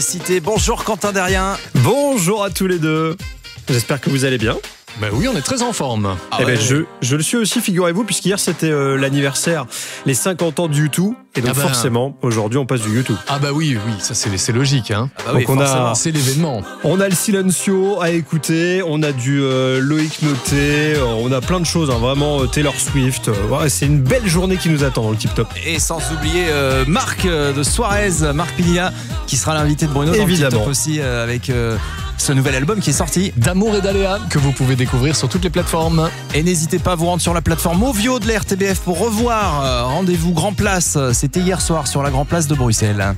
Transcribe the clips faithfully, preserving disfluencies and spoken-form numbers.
Cité. Bonjour Quentin Derrien. Bonjour à tous les deux. J'espère que vous allez bien. Ben oui, on est très en forme. Ah eh ouais. ben je, je le suis aussi, figurez-vous, puisqu'hier c'était euh, l'anniversaire, les cinquante ans du YouTube. Et donc ah ben... forcément, aujourd'hui on passe du YouTube. Ah bah oui, oui, ça c'est, c'est logique. Hein. Ah bah oui, donc on a, c'est l'événement. On a le Silencio à écouter, on a du euh, Loïc Noté, euh, on a plein de choses, hein, vraiment euh, Taylor Swift. Euh, ouais, c'est une belle journée qui nous attend dans le Tip Top. Et sans oublier euh, Marc euh, de Suarez, Marc Pigna, qui sera l'invité de Bruno dans Évidemment. le Tip Top aussi euh, avec... Euh, ce nouvel album qui est sorti, D'amour et d'aléa, que vous pouvez découvrir sur toutes les plateformes. Et n'hésitez pas à vous rendre sur la plateforme Ovio de la R T B F pour revoir euh, Rendez-vous Grand Place. C'était hier soir sur la Grand Place de Bruxelles.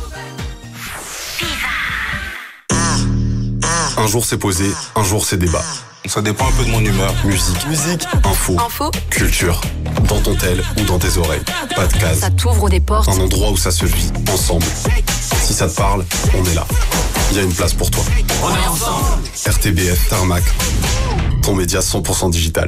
Un jour c'est posé, un jour c'est débat. Ça dépend un peu de mon humeur. Musique, musique, info, info, culture. Dans ton tel ou dans tes oreilles. Pas de case. Ça t'ouvre des portes. Un endroit où ça se vit ensemble. Si ça te parle, on est là. Il y a une place pour toi. On est ensemble. R T B F Tarmac, ton média cent pour cent digital.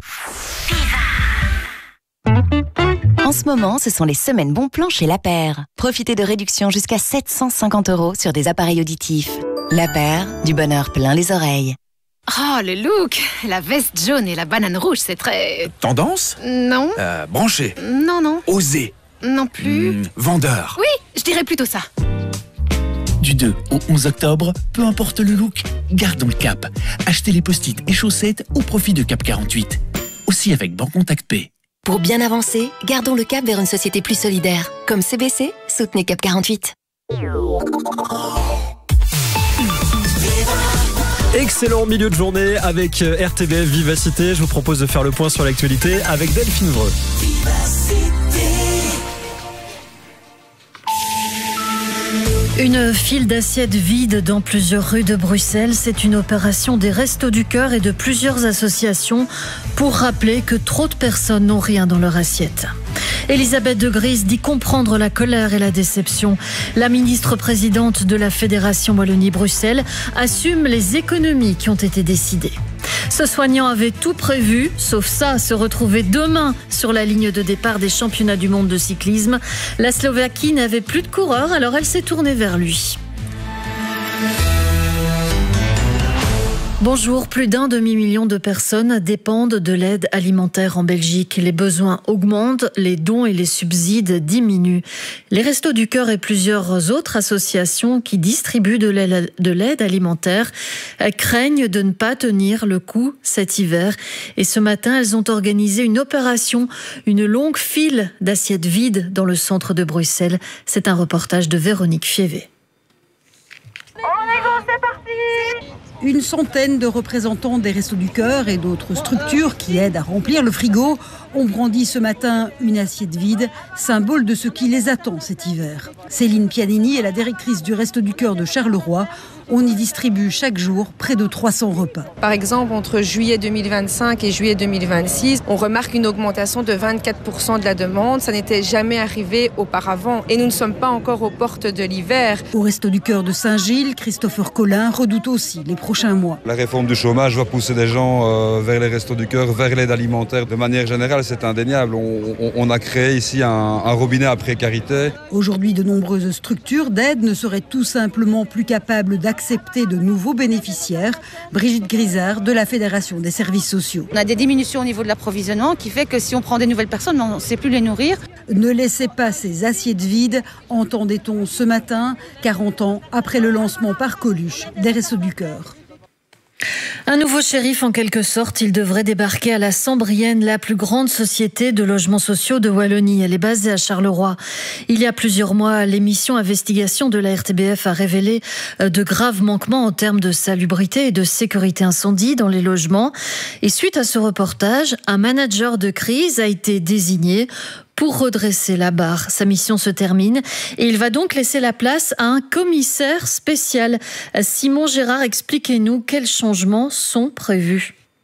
En ce moment, ce sont les semaines bons plans chez La Paire. Profitez de réductions jusqu'à sept cent cinquante euros sur des appareils auditifs. La Paire, du bonheur plein les oreilles. Oh, le look! La veste jaune et la banane rouge, c'est très... Tendance? Non. Euh, branché? Non, non. Osé? Non plus. Mmh, vendeur? Oui, je dirais plutôt ça. Du deux au onze octobre, peu importe le look, gardons le cap. Achetez les post-it et chaussettes au profit de Cap quarante-huit. Aussi avec Bancontact Pay. Pour bien avancer, gardons le cap vers une société plus solidaire. Comme C B C, soutenez Cap quarante-huit. Excellent milieu de journée avec R T B F Vivacité. Je vous propose de faire le point sur l'actualité avec Delphine Vreux. Une file d'assiettes vides dans plusieurs rues de Bruxelles, c'est une opération des Restos du Cœur et de plusieurs associations pour rappeler que trop de personnes n'ont rien dans leur assiette. Elisabeth de Gries dit comprendre la colère et la déception. La ministre-présidente de la Fédération Wallonie-Bruxelles assume les économies qui ont été décidées. Ce soignant avait tout prévu, sauf ça, se retrouver demain sur la ligne de départ des championnats du monde de cyclisme. La Slovaquie n'avait plus de coureurs, alors elle s'est tournée vers lui. Bonjour, plus d'un demi-million de personnes dépendent de l'aide alimentaire en Belgique. Les besoins augmentent, les dons et les subsides diminuent. Les Restos du Cœur et plusieurs autres associations qui distribuent de l'aide, de l'aide alimentaire craignent de ne pas tenir le coup cet hiver. Et ce matin, elles ont organisé une opération, une longue file d'assiettes vides dans le centre de Bruxelles. C'est un reportage de Véronique Fievé. On est go, c'est parti! Une centaine de représentants des Restos du Cœur et d'autres structures qui aident à remplir le frigo ont brandi ce matin une assiette vide, symbole de ce qui les attend cet hiver. Céline Pianini est la directrice du Resto du Cœur de Charleroi. On y distribue chaque jour près de trois cents repas. Par exemple, entre juillet deux mille vingt-cinq et juillet deux mille vingt-six, on remarque une augmentation de vingt-quatre pour cent de la demande. Ça n'était jamais arrivé auparavant et nous ne sommes pas encore aux portes de l'hiver. Au Resto du Cœur de Saint-Gilles, Christopher Collin redoute aussi les prochains mois. La réforme du chômage va pousser des gens euh, vers les Restos du Cœur, vers l'aide alimentaire. De manière générale, c'est indéniable. On, on, on a créé ici un, un robinet à précarité. Aujourd'hui, de nombreuses structures d'aide ne seraient tout simplement plus capables d'accepter de nouveaux bénéficiaires. Brigitte Grisard de la Fédération des services sociaux. On a des diminutions au niveau de l'approvisionnement qui fait que si on prend des nouvelles personnes, on ne sait plus les nourrir. Ne laissez pas ces assiettes vides, entendait-on ce matin, quarante ans après le lancement par Coluche des Restos du Cœur. Un nouveau shérif en quelque sorte, il devrait débarquer à la Sambrienne, la plus grande société de logements sociaux de Wallonie. Elle est basée à Charleroi. Il y a plusieurs mois, l'émission Investigation de la R T B F a révélé de graves manquements en termes de salubrité et de sécurité incendie dans les logements. Et suite à ce reportage, un manager de crise a été désigné pour redresser la barre. Sa mission se termine et il va donc laisser la place à un commissaire spécial. Simon Gérard, expliquez-nous quels changements sont prévus.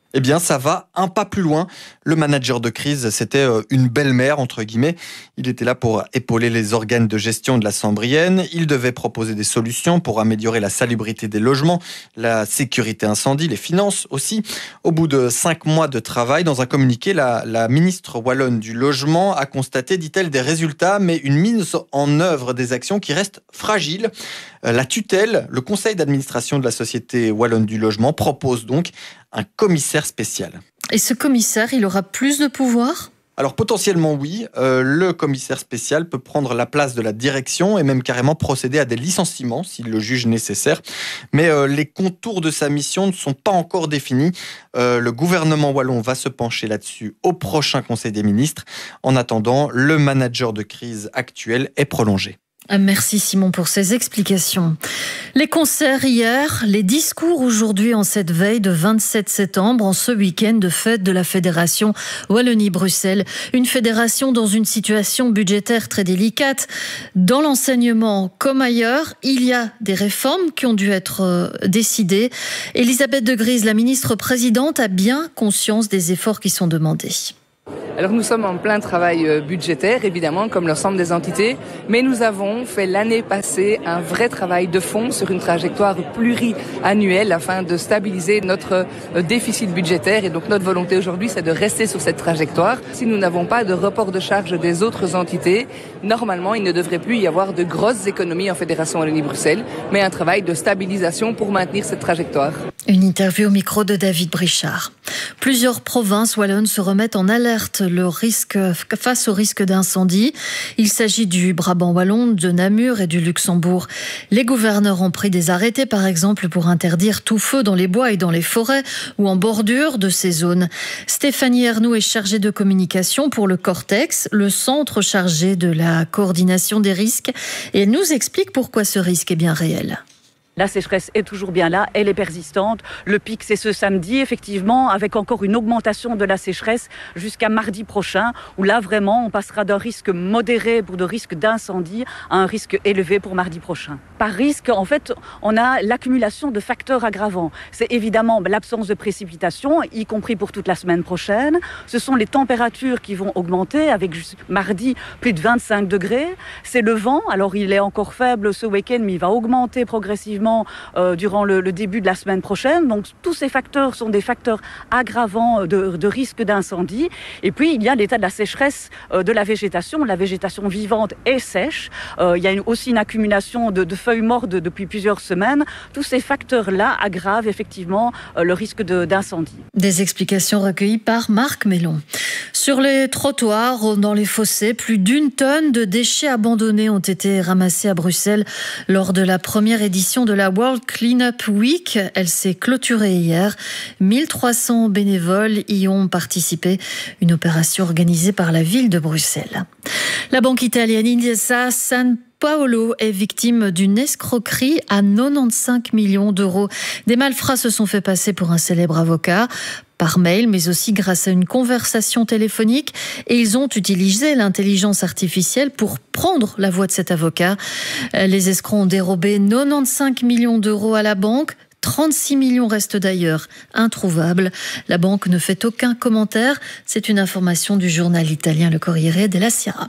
Eh bien, ça va un pas plus loin. Le manager de crise, c'était une belle-mère, entre guillemets. Il était là pour épauler les organes de gestion de la Sambrienne. Il devait proposer des solutions pour améliorer la salubrité des logements, la sécurité incendie, les finances aussi. Au bout de cinq mois de travail, dans un communiqué, la, la ministre wallonne du logement a constaté, dit-elle, des résultats, mais une mise en œuvre des actions qui restent fragiles. La tutelle, le conseil d'administration de la société wallonne du logement, propose donc un commissaire spécial. Et ce commissaire, il aura plus de pouvoir ? Alors potentiellement oui, euh, le commissaire spécial peut prendre la place de la direction et même carrément procéder à des licenciements s'il le juge nécessaire. Mais euh, les contours de sa mission ne sont pas encore définis. Euh, le gouvernement wallon va se pencher là-dessus au prochain Conseil des ministres. En attendant, le manager de crise actuel est prolongé. Merci Simon pour ces explications. Les concerts hier, les discours aujourd'hui en cette veille de vingt-sept septembre, en ce week-end de fête de la Fédération Wallonie-Bruxelles. Une fédération dans une situation budgétaire très délicate. Dans l'enseignement comme ailleurs, il y a des réformes qui ont dû être décidées. Elisabeth de Gries, la ministre-présidente, a bien conscience des efforts qui sont demandés. Alors nous sommes en plein travail budgétaire, évidemment, comme l'ensemble des entités, mais nous avons fait l'année passée un vrai travail de fond sur une trajectoire pluriannuelle afin de stabiliser notre déficit budgétaire. Et donc notre volonté aujourd'hui, c'est de rester sur cette trajectoire. Si nous n'avons pas de report de charges des autres entités, normalement, il ne devrait plus y avoir de grosses économies en Fédération Wallonie-Bruxelles, mais un travail de stabilisation pour maintenir cette trajectoire. Une interview au micro de David Brichard. Plusieurs provinces wallonnes se remettent en alerte le risque, face au risque d'incendie. Il s'agit du Brabant wallon, de Namur et du Luxembourg. Les gouverneurs ont pris des arrêtés, par exemple, pour interdire tout feu dans les bois et dans les forêts ou en bordure de ces zones. Stéphanie Ernoux est chargée de communication pour le Cortex, le centre chargé de la coordination des risques. Et elle nous explique pourquoi ce risque est bien réel. La sécheresse est toujours bien là, elle est persistante. Le pic, c'est ce samedi, effectivement, avec encore une augmentation de la sécheresse jusqu'à mardi prochain, où là, vraiment, on passera d'un risque modéré pour de risque d'incendie à un risque élevé pour mardi prochain. Par risque, en fait, on a l'accumulation de facteurs aggravants. C'est évidemment l'absence de précipitations, y compris pour toute la semaine prochaine. Ce sont les températures qui vont augmenter, avec mardi plus de vingt-cinq degrés. C'est le vent, alors il est encore faible ce week-end, mais il va augmenter progressivement Euh, durant le, le début de la semaine prochaine. Donc tous ces facteurs sont des facteurs aggravants de, de risque d'incendie. Et puis il y a l'état de la sécheresse euh, de la végétation. La végétation vivante est sèche. Euh, il y a une, aussi une accumulation de, de feuilles mortes de, depuis plusieurs semaines. Tous ces facteurs-là aggravent effectivement euh, le risque de, d'incendie. Des explications recueillies par Marc Mélon. Sur les trottoirs, dans les fossés, plus d'une tonne de déchets abandonnés ont été ramassés à Bruxelles lors de la première édition de la World Cleanup Week. Elle s'est clôturée hier. mille trois cents bénévoles y ont participé. Une opération organisée par la ville de Bruxelles. La banque italienne Intesa San Paolo est victime d'une escroquerie à quatre-vingt-quinze millions d'euros. Des malfrats se sont fait passer pour un célèbre avocat par mail, mais aussi grâce à une conversation téléphonique. Et ils ont utilisé l'intelligence artificielle pour prendre la voix de cet avocat. Les escrocs ont dérobé quatre-vingt-quinze millions d'euros à la banque. trente-six millions restent d'ailleurs introuvables. La banque ne fait aucun commentaire. C'est une information du journal italien Le Corriere della Sera.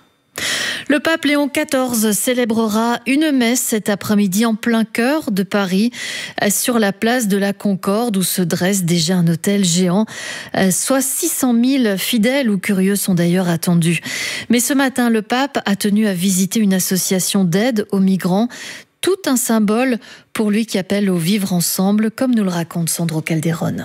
Le pape Léon quatorze célébrera une messe cet après-midi en plein cœur de Paris, sur la place de la Concorde, où se dresse déjà un hôtel géant. Soit six cent mille fidèles ou curieux sont d'ailleurs attendus. Mais ce matin, le pape a tenu à visiter une association d'aide aux migrants. Tout un symbole pour lui qui appelle au vivre ensemble, comme nous le raconte Sandro Calderone.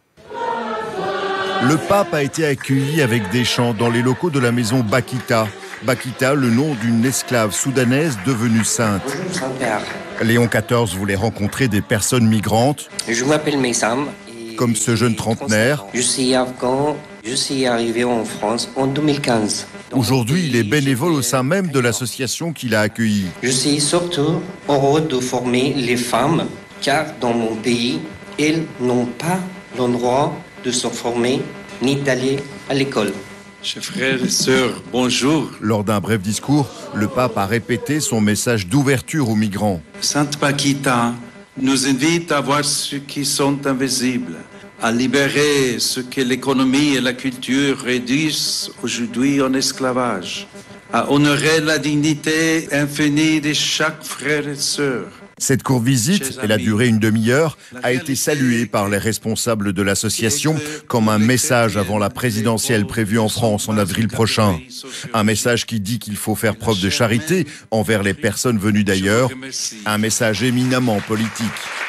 Le pape a été accueilli avec des chants dans les locaux de la maison Bakita. Bakita, le nom d'une esclave soudanaise devenue sainte. Bonjour Saint-Père. Léon quatorze voulait rencontrer des personnes migrantes. Je m'appelle Messam. Comme ce jeune trentenaire. Je suis afghan. Je suis arrivé en France en deux mille quinze. Aujourd'hui, il est bénévole au sein même de l'association qu'il a accueillie. Je suis surtout heureux de former les femmes, car dans mon pays, elles n'ont pas l'endroit de se former ni d'aller à l'école. Chers frères et sœurs, bonjour. Lors d'un bref discours, le pape a répété son message d'ouverture aux migrants. Sainte Bakita nous invite à voir ceux qui sont invisibles, à libérer ce que l'économie et la culture réduisent aujourd'hui en esclavage, à honorer la dignité infinie de chaque frère et sœur. Cette courte visite, elle a duré une demi-heure, a été saluée par les responsables de l'association comme un message avant la présidentielle prévue en France en avril prochain. Un message qui dit qu'il faut faire preuve de charité envers les personnes venues d'ailleurs. Un message éminemment politique.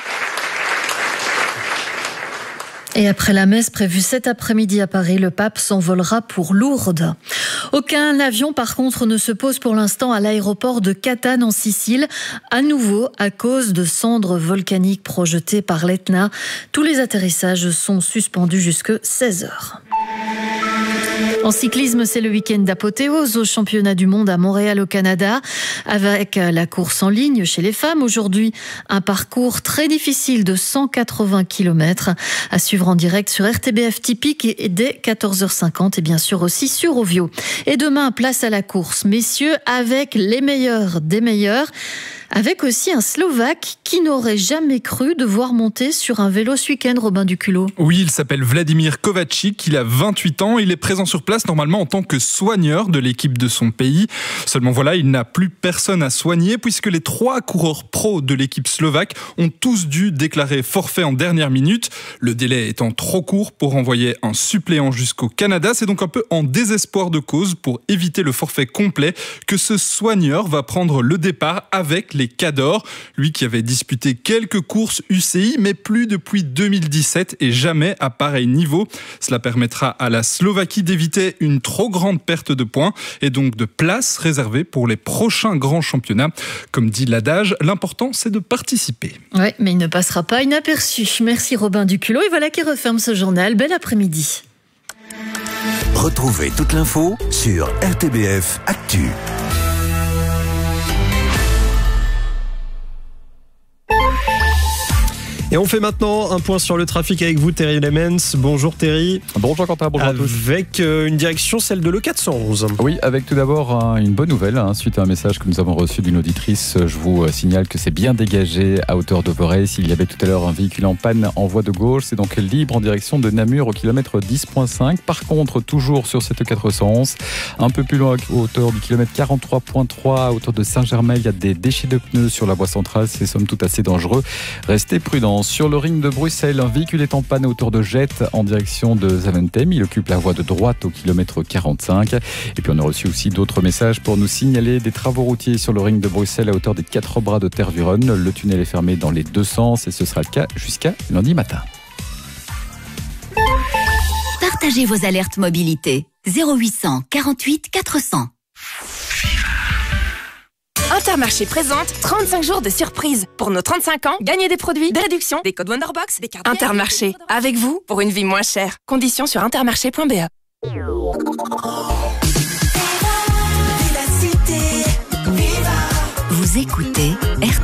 Et après la messe prévue cet après-midi à Paris, le pape s'envolera pour Lourdes. Aucun avion, par contre, ne se pose pour l'instant à l'aéroport de Catane en Sicile, à nouveau à cause de cendres volcaniques projetées par l'Etna. Tous les atterrissages sont suspendus jusqu'à seize heures. En cyclisme, c'est le week-end d'apothéose au championnat du monde à Montréal au Canada, avec la course en ligne chez les femmes. Aujourd'hui, un parcours très difficile de cent quatre-vingts kilomètres à suivre en direct sur R T B F Typique et dès quatorze heures cinquante et bien sûr aussi sur Ovio. Et demain, place à la course, messieurs, avec les meilleurs des meilleurs. Avec aussi un Slovaque qui n'aurait jamais cru devoir monter sur un vélo ce week-end, Robin Duculot. Oui, il s'appelle Vladimir Kovačič, il a vingt-huit ans, il est présent sur place normalement en tant que soigneur de l'équipe de son pays. Seulement voilà, il n'a plus personne à soigner puisque les trois coureurs pro de l'équipe slovaque ont tous dû déclarer forfait en dernière minute. Le délai étant trop court pour envoyer un suppléant jusqu'au Canada, c'est donc un peu en désespoir de cause pour éviter le forfait complet que ce soigneur va prendre le départ avec les Cadors, lui qui avait disputé quelques courses U C I, mais plus depuis deux mille dix-sept et jamais à pareil niveau. Cela permettra à la Slovaquie d'éviter une trop grande perte de points et donc de places réservées pour les prochains grands championnats. Comme dit l'adage, l'important c'est de participer. Oui, mais il ne passera pas inaperçu. Merci Robin Duculot et voilà qui referme ce journal. Bel après-midi. Retrouvez toute l'info sur R T B F Actu. Et on fait maintenant un point sur le trafic avec vous, Terry Lemens. Bonjour Terry. Bonjour Quentin, bonjour à tous. Avec une direction, celle de l'E quatre cent onze. Oui, avec tout d'abord une bonne nouvelle. Hein, suite à un message que nous avons reçu d'une auditrice, je vous signale que c'est bien dégagé à hauteur de Vorey. S'il y avait tout à l'heure un véhicule en panne en voie de gauche, c'est donc libre en direction de Namur au kilomètre dix virgule cinq. Par contre, toujours sur cette quatre cent onze, un peu plus loin à hauteur du kilomètre quarante-trois virgule trois, à hauteur de Saint-Germain, il y a des déchets de pneus sur la voie centrale. C'est somme toute assez dangereux. Restez prudents. Sur le ring de Bruxelles, un véhicule est en panne à hauteur de Jette en direction de Zaventem. Il occupe la voie de droite au kilomètre quarante-cinq. Et puis on a reçu aussi d'autres messages pour nous signaler des travaux routiers sur le ring de Bruxelles à hauteur des quatre bras de Tervuren. Le tunnel est fermé dans les deux sens et ce sera le cas jusqu'à lundi matin. Partagez vos alertes mobilité. zéro huit cent quarante-huit quatre cents. Intermarché présente trente-cinq jours de surprise. Pour nos trente-cinq ans, gagnez des produits, des réductions, des codes Wonderbox, des cartes. Intermarché, avec vous pour une vie moins chère. Conditions sur intermarché point b e. Vous écoutez R